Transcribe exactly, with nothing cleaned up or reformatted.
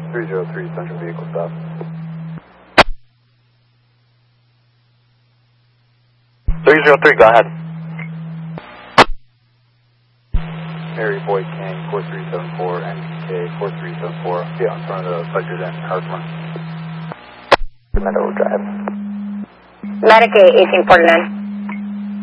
three zero three, Central Vehicle Stop. three zero three, go ahead. Harry Boyd King, four three seven four, N P K, four three seven four. Yeah, in front of the Fudgers and Hartman. Meadow Drive. Medicaid eighteen forty-nine.